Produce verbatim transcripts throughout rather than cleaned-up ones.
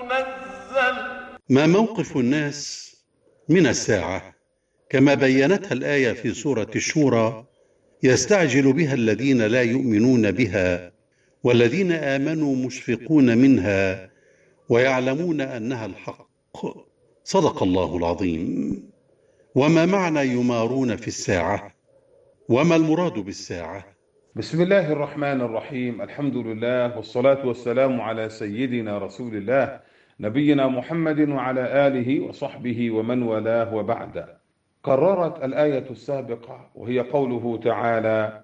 منزل. ما موقف الناس من الساعة كما بينتها الآية في سورة الشورى؟ يستعجل بها الذين لا يؤمنون بها، والذين آمنوا مشفقون منها ويعلمون أنها الحق. صدق الله العظيم. وما معنى يمارون في الساعة؟ وما المراد بالساعة؟ بسم الله الرحمن الرحيم. الحمد لله والصلاة والسلام على سيدنا رسول الله نبينا محمد وعلى آله وصحبه ومن والاه، وبعد. قررت الآية السابقة وهي قوله تعالى: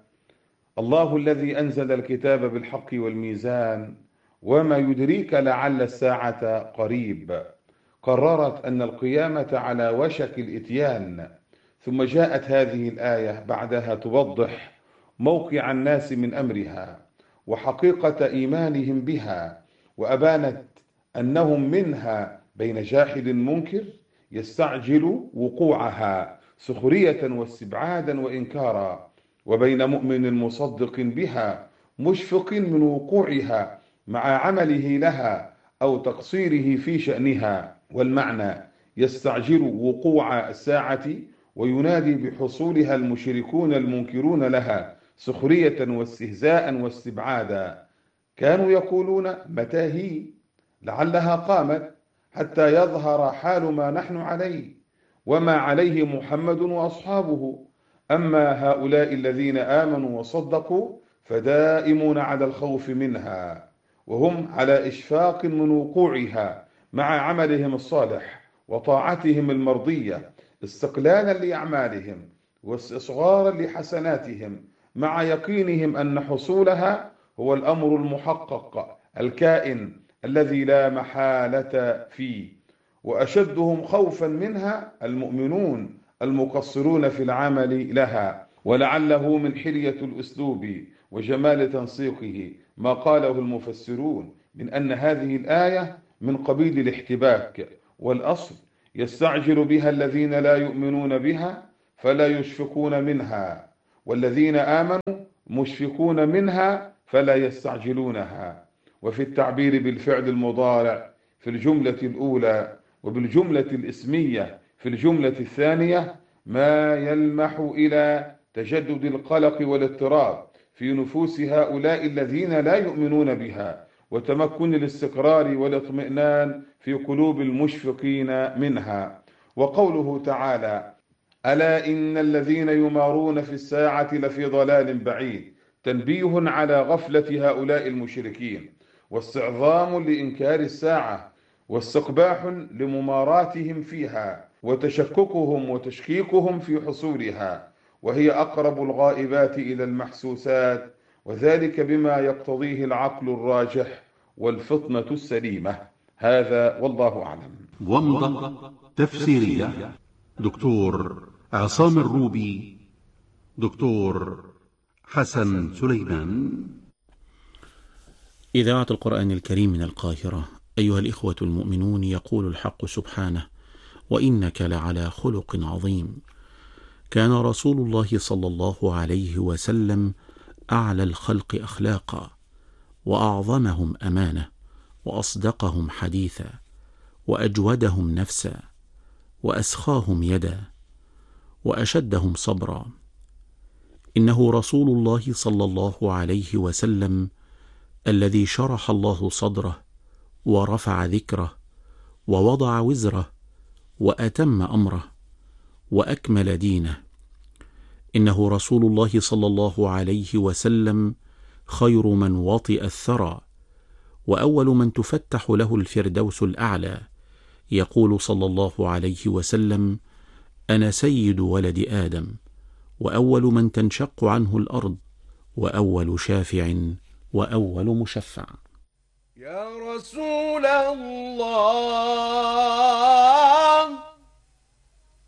الله الذي أنزل الكتاب بالحق والميزان وما يدريك لعل الساعة قريب. قررت أن القيامة على وشك الإتيان، ثم جاءت هذه الآية بعدها توضح موقع الناس من أمرها وحقيقة إيمانهم بها، وأبانت أنهم منها بين جاحد منكر يستعجل وقوعها سخرية واستبعادا وإنكارا، وبين مؤمن مصدق بها مشفق من وقوعها مع عمله لها أو تقصيره في شأنها. والمعنى: يستعجل وقوع الساعة وينادي بحصولها المشركون المنكرون لها سخرية واستهزاء واستبعادا. كانوا يقولون: متى هي؟ لعلها قامت حتى يظهر حال ما نحن عليه وما عليه محمد وأصحابه. أما هؤلاء الذين آمنوا وصدقوا فدائمون على الخوف منها، وهم على إشفاق من وقوعها مع عملهم الصالح وطاعتهم المرضية، استقلالا لأعمالهم واستصغارا لحسناتهم، مع يقينهم أن حصولها هو الأمر المحقق الكائن الذي لا محالة فيه. وأشدهم خوفا منها المؤمنون المقصرون في العمل لها. ولعله من حلية الأسلوب وجمال تنسيقه ما قاله المفسرون من أن هذه الآية من قبيل الاحتباك، والأصل: يستعجل بها الذين لا يؤمنون بها فلا يشفقون منها، والذين آمنوا مشفقون منها فلا يستعجلونها. وفي التعبير بالفعل المضارع في الجملة الأولى وبالجملة الاسمية في الجملة الثانية ما يلمح إلى تجدد القلق والاضطراب في نفوس هؤلاء الذين لا يؤمنون بها، وتمكن الاستقرار والاطمئنان في قلوب المشفقين منها. وقوله تعالى: ألا إن الذين يمارون في الساعة لفي ضلال بعيد، تنبيه على غفلة هؤلاء المشركين، واستعظام لإنكار الساعة، واستقباح لمماراتهم فيها، وتشككهم وتشكيكهم في حصولها، وهي أقرب الغائبات إلى المحسوسات، وذلك بما يقتضيه العقل الراجح والفطنة السليمة. هذا والله أعلم. ومضة تفسيرية دكتور عصام الروبي، دكتور حسن سليمان. إذاعة القرآن الكريم من القاهرة. أيها الإخوة المؤمنون، يقول الحق سبحانه: وإنك لعلى خلق عظيم. كان رسول الله صلى الله عليه وسلم أعلى الخلق أخلاقا، وأعظمهم أمانة، وأصدقهم حديثا، وأجودهم نفسا، وأسخاهم يدا، وأشدهم صبرا. إنه رسول الله صلى الله عليه وسلم الذي شرح الله صدره ورفع ذكره ووضع وزره وأتم أمره وأكمل دينه. إنه رسول الله صلى الله عليه وسلم خير من وطئ الثرى، وأول من تفتح له الفردوس الأعلى. يقول صلى الله عليه وسلم: أنا سيد ولد آدم، وأول من تنشق عنه الأرض، وأول شافع، وأول مشفع. يا رسول الله